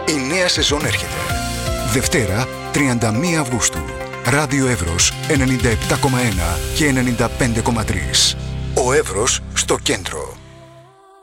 Η νέα σεζόν έρχεται. Δευτέρα, 31 Αυγούστου. Ράδιο Εύρος 97,1 και 95,3. Ο Εύρος στο κέντρο.